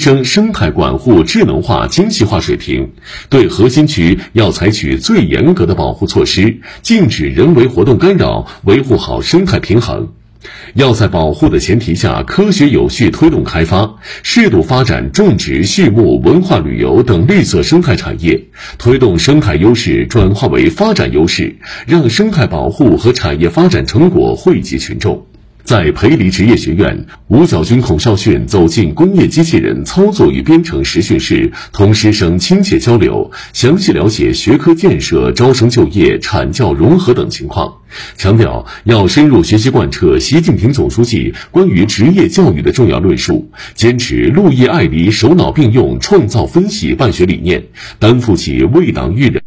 升生态管护智能化精细化水平，对核心区要采取最严格的保护措施，禁止人为活动干扰，维护好生态平衡。要在保护的前提下科学有序推动开发，适度发展种植、畜牧、文化旅游等绿色生态产业，推动生态优势转化为发展优势，让生态保护和产业发展成果惠及群众。在培黎职业学院，吴晓军、孔少训走进工业机器人操作与编程实训室，同师生亲切交流，详细了解学科建设、招生就业、产教融合等情况，强调要深入学习贯彻习近平总书记关于职业教育的重要论述，坚持路易爱黎首脑并用创造分析办学理念，担负起为党育人